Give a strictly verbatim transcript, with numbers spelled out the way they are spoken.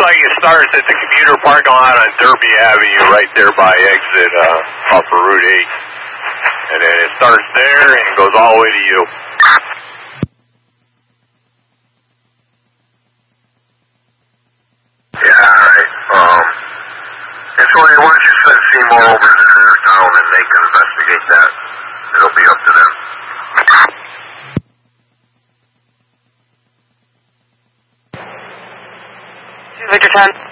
like it starts at the commuter parking lot on Derby Avenue, right there by exit uh, off of Route eight. And then it starts there and goes all the way to you. Yeah, all right. Um, and so why don't you send Seymour over to their town and they can investigate that. It'll be up to them. Victor ten.